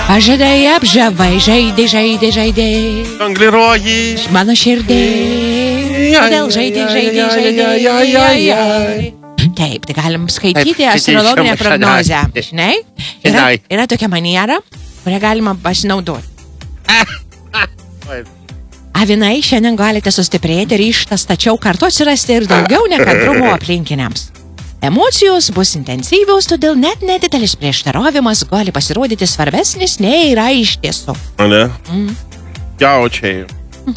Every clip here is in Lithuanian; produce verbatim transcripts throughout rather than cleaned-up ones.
Pažadai apžavai, žaidė, žaidė, žaidė. Angliruoji. Mano širdė. Kodėl žaidė, žaidė, žaidė. Taip, tai galim skaityti astrologinę prognozę. Žinai? Yra, yra tokia maniera, kurią galima pasinaudoti. Avinai, šiandien galite sustiprėti ryžtas, tačiau kartu atsirasti ir daugiau nekantrumo aplinkiniams. Emocijos bus intensyvios, todėl net nedidelis prieštaravimas gali pasirodyti svarbesnis nei yra iš tiesų. O ne? Mm. Jaučiai. Mm.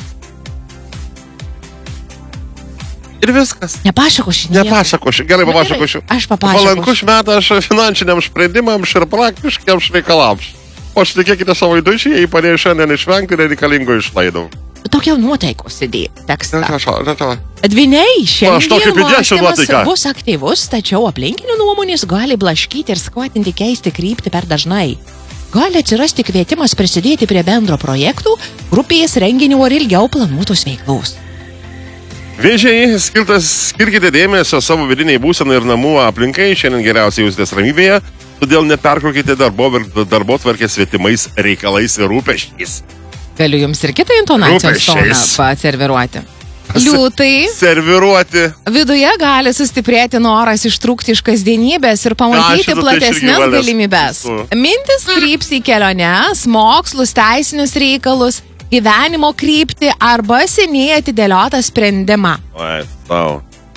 Ir viskas. Nepasakošiu. Nieko. Nepasakošiu. Gerai, papasakosiu. Aš papasakosiu. Palankus metas finansiniams sprendimams ir praktiškiams reikalams. O šitikėkite savo įdučiai, jei padėjo šiandien išvengti nereikalingų išlaidų. Tokia nuotaikos įdėti tekstą. Dviniai, šiandien mąstymas bus aktyvus, tačiau aplinkinių nuomonės gali blaškyti ir skatinti keisti kryptį per dažnai. Gali atsirasti kvietimas prisidėti prie bendro projektų, grupės renginių ar ilgiau planuotos veiklos. Vėžiai, skirtas, skirkite dėmesio savo vidiniai būsenai ir namų aplinkai, šiandien geriausiai jūsitės ramybėje, todėl neperkrokite darbo, darbo tvarkės svetimais reikalais ir rūpesčiais. Galiu jums ir kitą intonacijos toną paserviruoti. Liūtai. Serviruoti. Viduje gali sustiprėti noras ištrūkti iš kasdienybės ir pamatyti platesnės galimybės. Mintis kryps į keliones, mokslus, teisinius reikalus, gyvenimo kryptį arba seniai atidėliotą sprendimą. Oi, tau.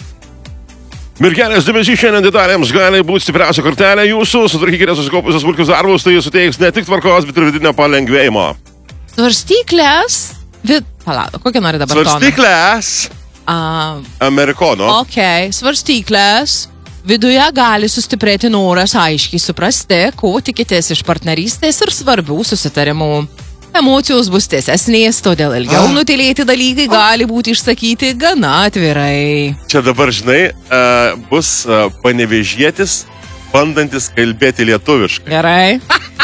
Mirkelės dėmesys šiandien detalėms gali būti stipriausia kortelė jūsų. Sutvarkykite susikaupusios smulkius darbus, tai suteiks ne tik tvarkos, bet ir vidinio palengvėjimo. Svarstyklės. Vid... Palauk, kokią nori dabar toną? Svarstyklės. Uh, Amerikono. Ok, svarstyklės. Viduje gali sustiprėti noras aiškiai suprasti, ko tikitės iš partnerystės ir svarbių susitarimų. Emocijos bus tiesesnės, todėl ilgiau ah. nutilėti dalykai gali būti išsakyti gana atvirai. Čia dabar, žinai, uh, bus uh, panevėžietis, bandantis kalbėti lietuviškai. Gerai.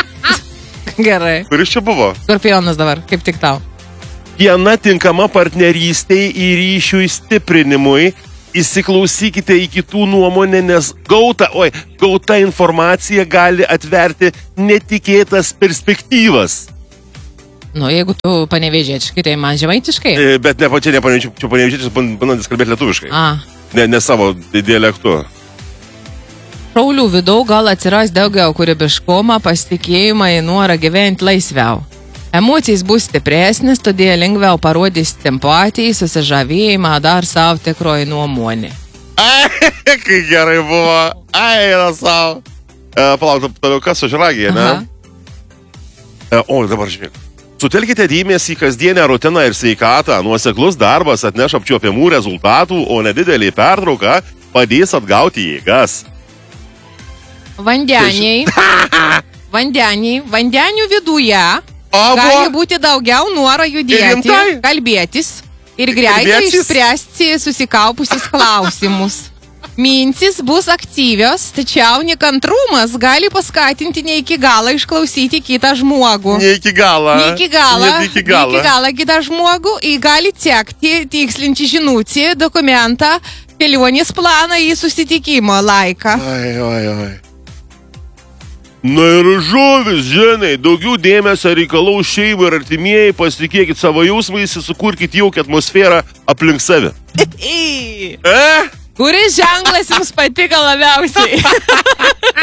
Gerai. Kuris čia buvo? Skorpionas dabar, kaip tik tau. Viena tinkama partnerystei ir ryšių stiprinimui. Įsiklausykite į kitų nuomonę, nes gauta, oi, gauta informacija gali atverti netikėtas perspektyvas. Nu, jeigu tu panevėžietiškai, tai man žemaitiškai. E, bet ne pačia, ne panevėžietis, bandantis kalbėti lietuviškai. A. Ne, ne savo dialektu. Šaulių vidau gal atsiras daugiau kūrybiškumą, pasitikėjimą į norą gyventi laisviau. Emocijos bus stipresnis, todėl lengviau parodys simpatiją, susižavėjimą, dar savo tikroji nuomonė. Ai, kai gerai buvo. Ai, yra savo. E, palauk, toliau kas sužragė, ne? E, o, dabar žiūrėk. Sutelkite dėmesį į kasdienę rutiną ir sveikatą. Nuoseklus darbas atneš apčiuopiamų rezultatų, o nedidelė pertrauka padės atgauti jėgas. Vandeniai, vandeniai, vandenių viduje Avo. gali būti daugiau noro judėti, kalbėtis ir greitai išspręsti susikaupusius klausimus. Mintis bus aktyvios, tačiau nekantrumas gali paskatinti ne iki galo išklausyti kitą žmogų. Ne iki galo. Ne iki galo. Ne iki galo. Ne iki galo kitą žmogų ir gali tekti tikslinti žinutį, dokumentą, kelionės planą į susitikimo laiką. Oi, oi, oi. Na ir žuvis, žinai, daugiau dėmesio reikalaus šeimai ir artimieji, pasitikėkit savo jausmais ir sukurkit jaukią atmosferą aplink save. E? Kuris ženklas jums patiko labiausiai?